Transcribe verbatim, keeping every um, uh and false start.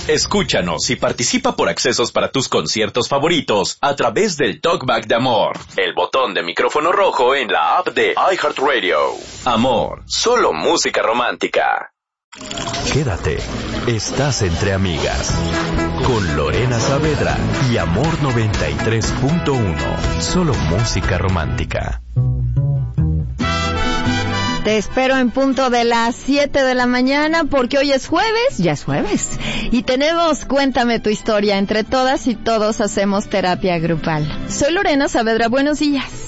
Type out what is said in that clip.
Escúchanos y participa por accesos para tus conciertos favoritos a través del Talkback de Amor, el botón de micrófono rojo en la app de iHeartRadio. Amor, solo música romántica. Quédate, estás entre amigas, con Lorena Saavedra y Amor noventa y tres punto uno, solo música romántica. Te espero en punto de las siete de la mañana porque hoy es jueves, ya es jueves. Y tenemos Cuéntame tu historia. Entre todas y todos hacemos terapia grupal. Soy Lorena Saavedra, buenos días.